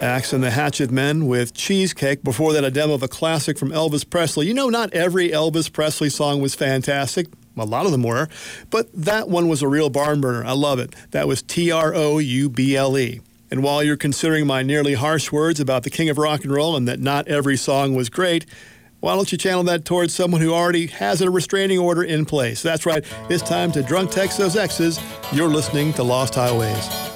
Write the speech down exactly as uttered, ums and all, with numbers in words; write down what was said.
Axe and the Hatchet Men with Cheesecake. Before that, a demo of a classic from Elvis Presley. You know, not every Elvis Presley song was fantastic. A lot of them were. But that one was a real barn burner. I love it. That was T R O U B L E. And while you're considering my nearly harsh words about the king of rock and roll and that not every song was great, why don't you channel that towards someone who already has a restraining order in place? That's right. It's time to drunk text those exes. You're listening to Lost Highways.